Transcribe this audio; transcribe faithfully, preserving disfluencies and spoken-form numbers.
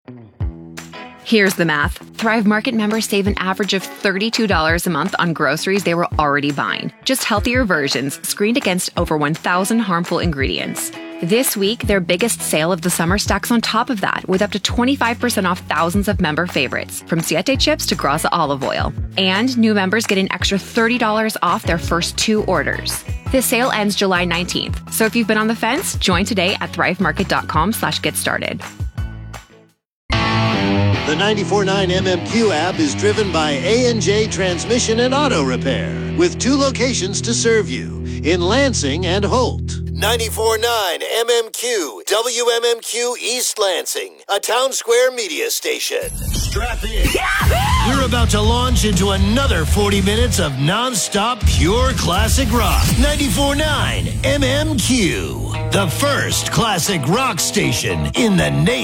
Here's the math. Thrive Market members save an average of thirty-two dollars a month on groceries they were already buying. Just healthier versions screened against over one thousand harmful ingredients. This week, their biggest sale of the summer stacks on top of that, with up to twenty-five percent off thousands of member favorites, from Siete chips to Graza olive oil. And new members get an extra thirty dollars off their first two orders. This sale ends July nineteenth, so if you've been on the fence, join today at thrivemarket.com slash get started. The ninety-four point nine M M Q app is driven by A and J Transmission and Auto Repair, with two locations to serve you, in Lansing and Holt. ninety-four point nine M M Q, W M M Q East Lansing, a Town Square media station. Strap in. We're about to launch into another forty minutes of non-stop pure classic rock. ninety-four point nine M M Q, the first classic rock station in the nation.